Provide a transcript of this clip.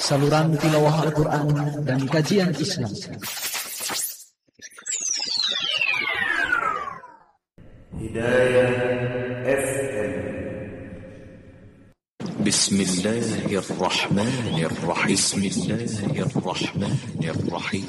saluran tilawah Al-Quran dan kajian Islam. Hidayah FM. Bismillahirrahmanirrahim. Bismillahirrahmanirrahim.